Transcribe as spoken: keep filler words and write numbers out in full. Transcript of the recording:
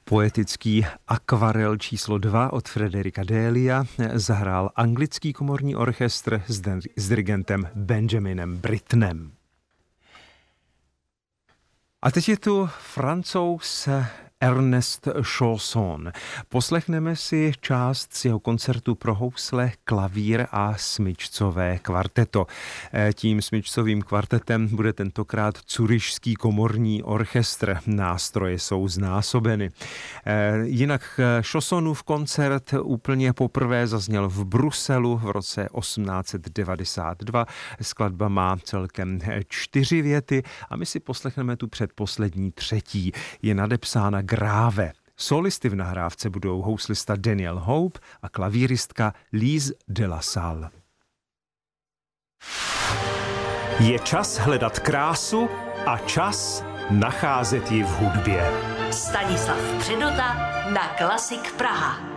Poetický akvarel číslo dva od Frederika Delia zahrál anglický komorní orchestr s dirigentem Benjaminem Brittnem. A teď je tu Francouz Ernest Chausson. Poslechneme si část z jeho koncertu pro housle, klavír a smyčcové kvarteto. Tím smyčcovým kvartetem bude tentokrát Curyšský komorní orchestr. Nástroje jsou znásobeny. Jinak Chaussonův koncert úplně poprvé zazněl v Bruselu v roce osmnáct set devadesát dva. Skladba má celkem čtyři věty a my si poslechneme tu předposlední třetí. Je nadepsána Gráve. Solisty v nahrávce budou houslista Daniel Hope a klavíristka Lise de la Salle. Je čas hledat krásu a čas nacházet ji v hudbě. Stanislav Předota na Klasik Praha.